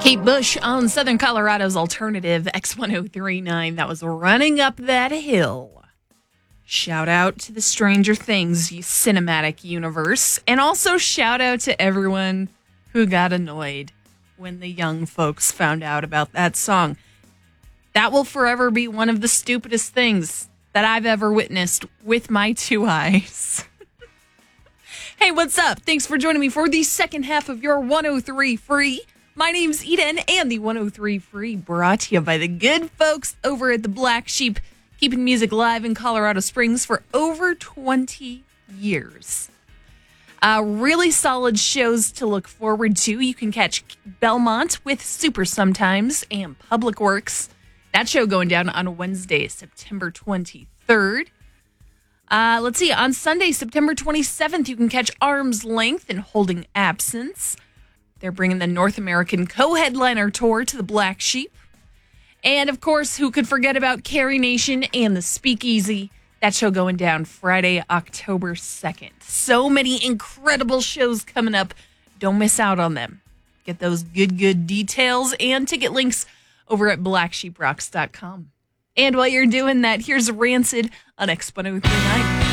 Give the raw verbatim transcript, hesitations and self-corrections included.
Kate Bush on Southern Colorado's alternative X one oh three point nine. That was Running Up That Hill. Shout out to the Stranger Things cinematic universe. And also shout out to everyone who got annoyed when the young folks found out about that song. That will forever be one of the stupidest things that I've ever witnessed with my two eyes. Hey, what's up? Thanks for joining me for the second half of your one oh three Free. My name's Eden, and the one oh three Free brought to you by the good folks over at the Black Sheep, keeping music live in Colorado Springs for over twenty years. Uh, really solid shows to look forward to. You can catch Belmont with Super Sometimes and Public Works. That show going down on Wednesday, September twenty-third. Uh, let's see, on Sunday, September twenty-seventh, you can catch Arm's Length and Holding Absence. They're bringing the North American co-headliner tour to the Black Sheep. And, of course, who could forget about Carrie Nation and the Speakeasy? That show going down Friday, October second. So many incredible shows coming up. Don't miss out on them. Get those good, good details and ticket links over at black sheep rocks dot com. And while you're doing that, here's Rancid on X one oh three point nine.